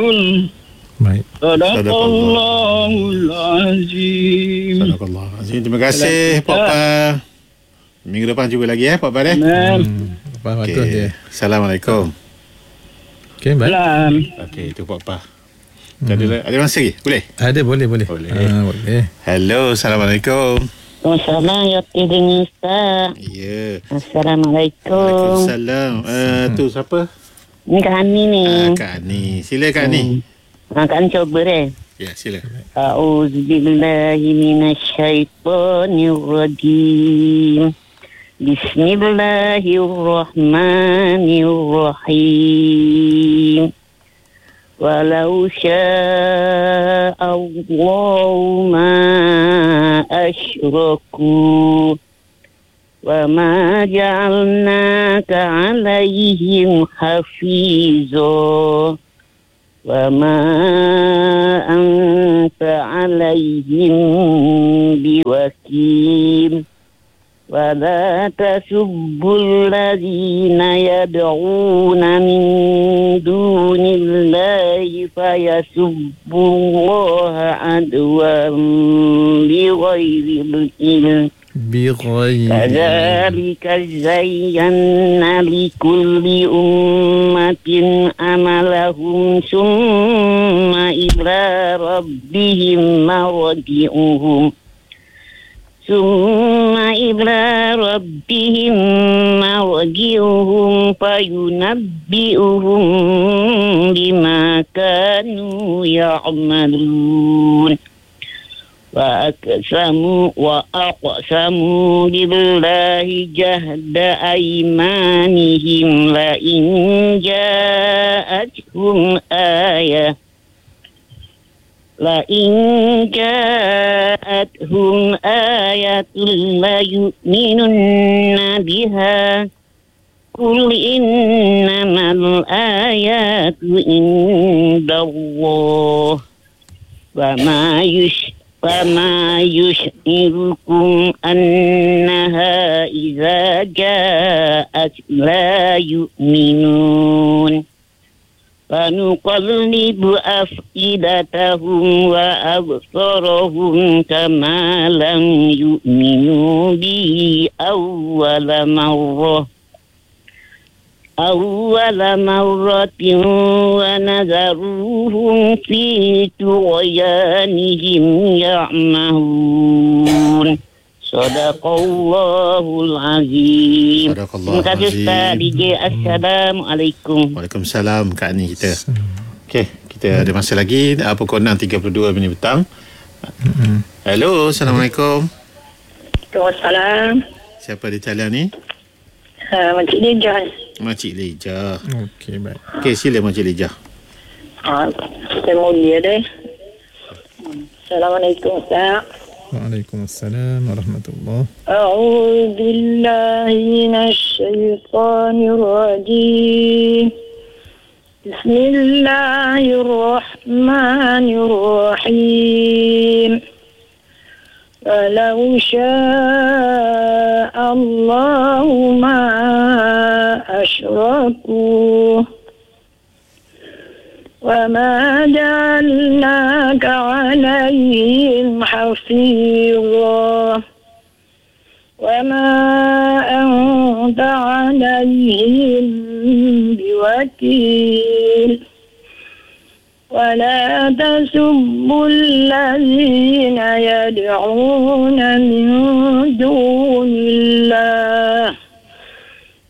kafirun. Baik. Sadaqallahul azim. Sadaqallahul azim. Terima kasih Pak Pa. Minggu depan jumpa lagi Pak Pa deh. Bagus dia. Assalamualaikum. Okey, baik. Salam. Okey, itu Pak Pa. Ada masa lagi? Boleh? Ada, boleh. Boleh. Boleh. Hello, Assalamualaikum. Waalaikumsalam ya dengan Ustaz. Ya. Assalamualaikum. Waalaikumsalam. Tu siapa? Ni Kak Ani ni. Kak Ani. Sila Kak Ani. Kak Ani coba Ya, sila. A'udzubillahi minasyaitonirrajim. Bismillahirrahmanirrahim. Walau sya'allahu ma asyraku wa ma ja'alnaka 'alaihim hafiza wa ma anta 'alaihim biwakil wa la tasubbul ladzina yad'una min dunillahi fayasubbullaha adwan bighairi ilm kadzalika zayyana likulli ummatin amalahum summa ila rabbihim marji'uhum fayunabbi'uhum bima kanu ya'malun wa aqsamu billahi jahda aymanihim la in ja'atuhum ayah la yu'minunna biha qul innamal ayatu indallah wa ma yush'irukum annaha idza ja'at la yu'minun fanuqallibu afidatahum wa absarahum kama lam yu'minu bihi awwala marratin wa nadharuhum fi tughyanihim ya'mahun. Sadaqallahul azim. Terima kasih Ustaz DJ. Assalamualaikum. Waalaikumsalam Kak Ani kita. Okey, kita ada masa lagi. Pukul 6.32 petang. Hello, Assalamualaikum. Waalaikumsalam. Siapa di talian ni? Makcik Lijah. Makcik Lijah. Okey, baik. Okey, sila Makcik Lijah. Saya mulia deh. Assalamualaikum Ustaz. Waalaikumsalam warahmatullahi. A'udzu billahi minasy syaithanir rajim. Bismillahirrahmanirrahim. Walau syaa Allahu ma asyraku وما جعلناك عليهم حفيظا وما أنت عليهم بوكيل ولا تسبوا الذين يدعون من دون الله